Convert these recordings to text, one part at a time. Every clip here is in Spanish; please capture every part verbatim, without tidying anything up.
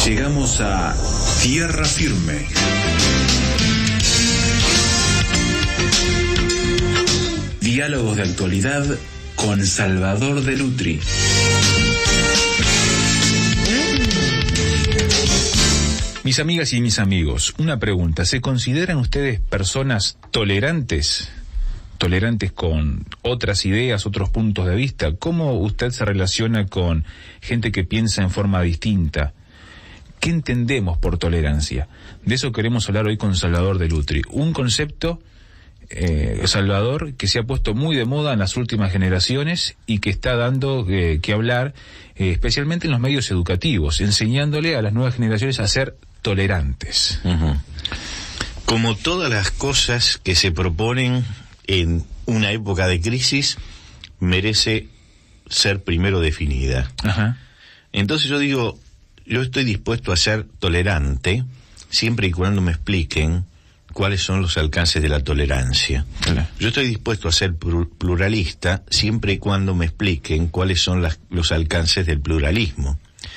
Llegamos a Tierra Firme. Diálogos de actualidad con Salvador de Lutri. Mis amigas y mis amigos, una pregunta. ¿Se consideran ustedes personas tolerantes? Tolerantes con otras ideas, otros puntos de vista. ¿Cómo usted se relaciona con gente que piensa en forma distinta? ¿Qué entendemos por tolerancia? De eso queremos hablar hoy con Salvador de Lutri. Un concepto, eh, Salvador, que se ha puesto muy de moda en las últimas generaciones y que está dando eh, que hablar, eh, especialmente en los medios educativos, enseñándole a las nuevas generaciones a ser tolerantes. Uh-huh. Como todas las cosas que se proponen en una época de crisis, merece ser primero definida. Ajá. Entonces yo digo, yo estoy dispuesto a ser tolerante siempre y cuando me expliquen cuáles son los alcances de la tolerancia. Claro. Yo estoy dispuesto a ser pluralista siempre y cuando me expliquen cuáles son las, los alcances del pluralismo.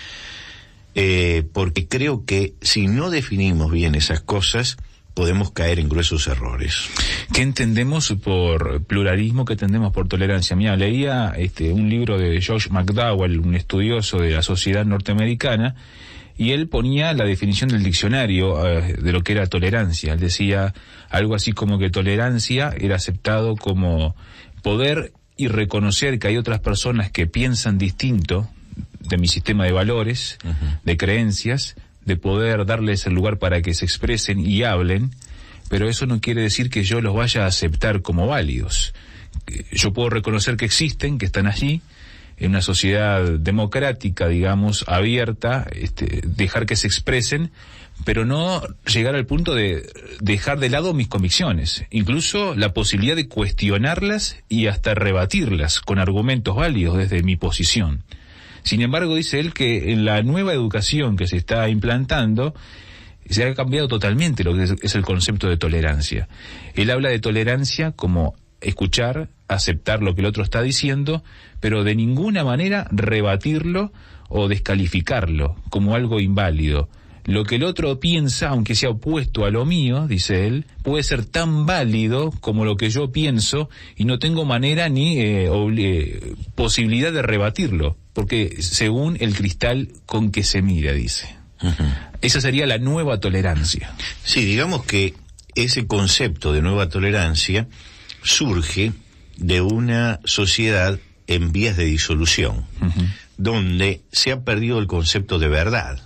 Eh, porque creo que si no definimos bien esas cosas, podemos caer en gruesos errores. ¿Qué entendemos por pluralismo? ¿Qué entendemos por tolerancia? Mira, leía este, un libro de Josh McDowell, un estudioso de la sociedad norteamericana, y él ponía la definición del diccionario eh, de lo que era tolerancia. Él decía algo así como que tolerancia era aceptado como poder y reconocer que hay otras personas que piensan distinto de mi sistema de valores, uh-huh. de creencias, de poder darles el lugar para que se expresen y hablen, pero eso no quiere decir que yo los vaya a aceptar como válidos. Yo puedo reconocer que existen, que están allí, en una sociedad democrática, digamos, abierta, este, dejar que se expresen, pero no llegar al punto de dejar de lado mis convicciones, incluso la posibilidad de cuestionarlas y hasta rebatirlas con argumentos válidos desde mi posición. Sin embargo, dice él que en la nueva educación que se está implantando se ha cambiado totalmente lo que es, es el concepto de tolerancia. Él habla de tolerancia como escuchar, aceptar lo que el otro está diciendo, pero de ninguna manera rebatirlo o descalificarlo como algo inválido. Lo que el otro piensa, aunque sea opuesto a lo mío, dice él, puede ser tan válido como lo que yo pienso y no tengo manera ni eh, eh, posibilidad de rebatirlo, porque según el cristal con que se mira, dice. Uh-huh. Esa sería la nueva tolerancia. Sí, digamos que ese concepto de nueva tolerancia surge de una sociedad en vías de disolución, uh-huh. donde se ha perdido el concepto de verdad.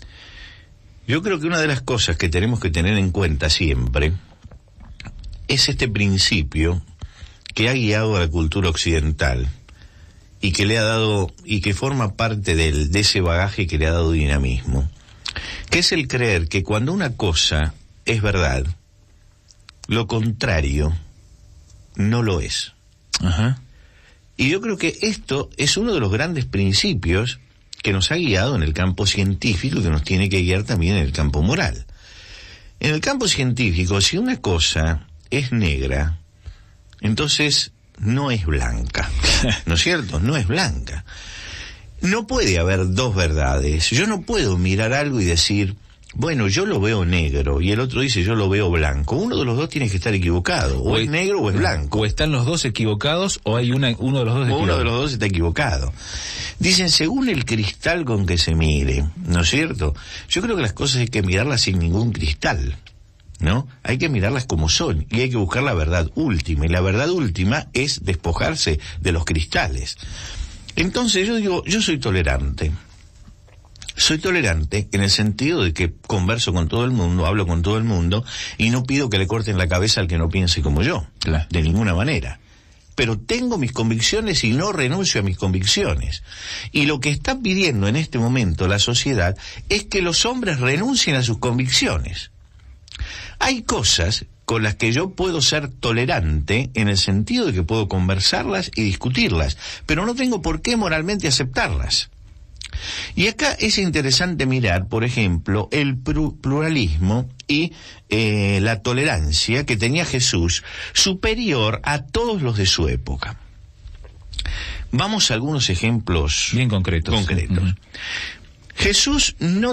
Yo creo que una de las cosas que tenemos que tener en cuenta siempre es este principio que ha guiado a la cultura occidental y que le ha dado, y que forma parte del, de ese bagaje que le ha dado dinamismo, que es el creer que cuando una cosa es verdad, lo contrario no lo es. Ajá. Y yo creo que esto es uno de los grandes principios que nos ha guiado en el campo científico y que nos tiene que guiar también en el campo moral. En el campo científico, si una cosa es negra, entonces no es blanca, ¿no es cierto? No es blanca. No puede haber dos verdades. Yo no puedo mirar algo y decir, bueno, yo lo veo negro, y el otro dice, yo lo veo blanco. Uno de los dos tiene que estar equivocado, o, o es negro o es blanco. O están los dos equivocados, o hay una, uno de los dos equivocado. Uno de los dos está equivocado. Dicen, según el cristal con que se mire, ¿no es cierto? Yo creo que las cosas hay que mirarlas sin ningún cristal, ¿no? Hay que mirarlas como son, y hay que buscar la verdad última, y la verdad última es despojarse de los cristales. Entonces yo digo, yo soy tolerante. Soy tolerante en el sentido de que converso con todo el mundo, hablo con todo el mundo, y no pido que le corten la cabeza al que no piense como yo, claro. De ninguna manera. Pero tengo mis convicciones y no renuncio a mis convicciones. Y lo que está pidiendo en este momento la sociedad es que los hombres renuncien a sus convicciones. Hay cosas con las que yo puedo ser tolerante en el sentido de que puedo conversarlas y discutirlas, pero no tengo por qué moralmente aceptarlas. Y acá es interesante mirar, por ejemplo, el pluralismo y eh, la tolerancia que tenía Jesús, superior a todos los de su época. Vamos a algunos ejemplos bien concretos. concretos. Uh-huh. Jesús no